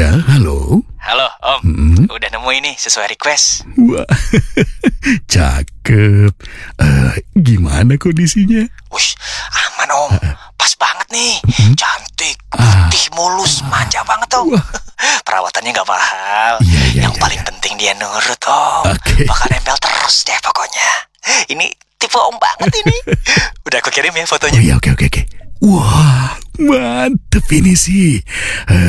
Ya, halo. Halo, Om. Udah nemu ini sesuai request. Wah, cakep. Gimana kondisinya? Wush, aman, Om. Pas banget nih. Cantik, putih, mulus, manja banget, Om. Wah. Perawatannya gak mahal. Iya, Yang paling penting dia nurut, Om. Oke. Bakal nempel terus deh pokoknya. Ini tipe Om banget ini. Udah aku kirim ya Oh fotonya. iya, oke. Wah, mantep ini sih.